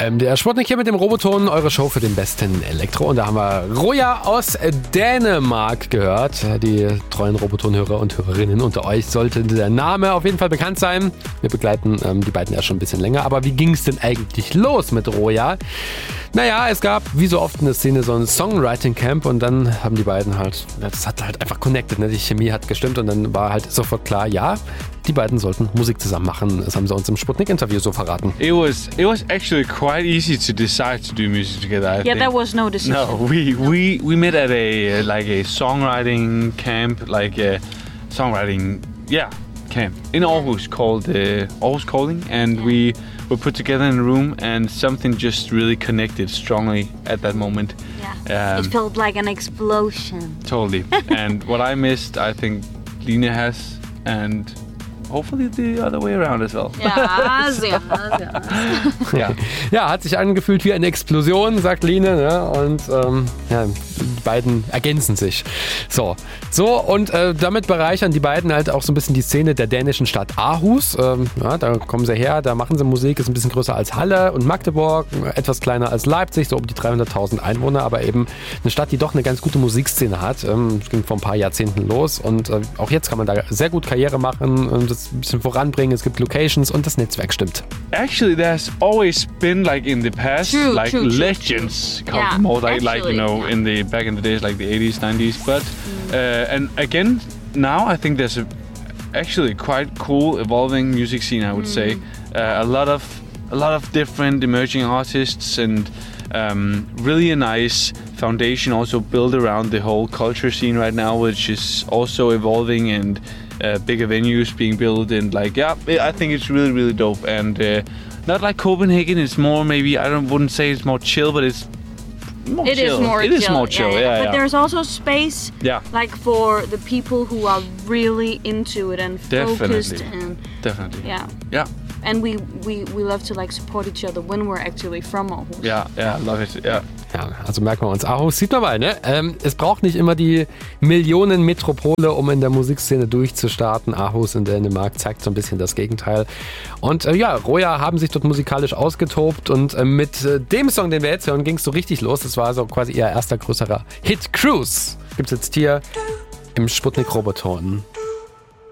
Der Sputnik hier mit dem Roboton, eure Show für den besten Elektro. Und da haben wir Roja aus Dänemark gehört. Die treuen Roboton-Hörer und Hörerinnen unter euch sollte der Name auf jeden Fall bekannt sein. Wir begleiten die beiden erst schon ein bisschen länger. Aber wie ging es denn eigentlich los mit Roja? Naja, es gab wie so oft in der Szene so ein Songwriting-Camp und dann haben die beiden halt, das hat halt einfach connected, ne? Die Chemie hat gestimmt und dann war halt sofort klar, ja, die beiden sollten Musik zusammen machen. Das haben sie uns im Sputnik-Interview so verraten. It was actually quite easy to decide to do music together. I think. there was no decision. No, we met at a songwriting camp, camp in Aarhus called Aarhus Calling, and we were put together in a room, and something just really connected strongly at that moment. Yeah, it felt like an explosion. Totally. And what I missed, I think Line has, and hopefully the other way around as well. Ja, sehr. Ja, hat sich angefühlt wie eine Explosion, sagt Line, ne? Und die beiden ergänzen sich. So und damit bereichern die beiden halt auch so ein bisschen die Szene der dänischen Stadt Aarhus. Da kommen sie her, da machen sie Musik, ist ein bisschen größer als Halle und Magdeburg, etwas kleiner als Leipzig, so um die 300.000 Einwohner, aber eben eine Stadt, die doch eine ganz gute Musikszene hat. Es ging vor ein paar Jahrzehnten los und auch jetzt kann man da sehr gut Karriere machen und das ein bisschen voranbringen. Es gibt Locations und das Netzwerk stimmt. Actually, there's always been like in the past, legends come from all back in the days, like the 80s, 90s. But and again, now I think there's actually quite cool evolving music scene. I would say a lot of different emerging artists and really a nice foundation also built around the whole culture scene right now, which is also evolving and bigger venues being built and I think it's really, really dope and not like Copenhagen. It's more maybe wouldn't say it's more chill, but it's more chill. It is more chill. Yeah. But there's also space, like for the people who are really into it and focused. Definitely. Yeah. And we love to like support each other when we're actually from Aarhus. Yeah, love it. Yeah. Ja, also merken wir uns, Aarhus sieht man mal, ne? Es braucht nicht immer die Millionenmetropole, um in der Musikszene durchzustarten. Aarhus in Dänemark zeigt so ein bisschen das Gegenteil. Und Roja haben sich dort musikalisch ausgetobt und mit dem Song, den wir jetzt hören, ging es so richtig los. Das war so quasi ihr erster größerer Hit. Cruise gibt's jetzt hier im Sputnik Roboton.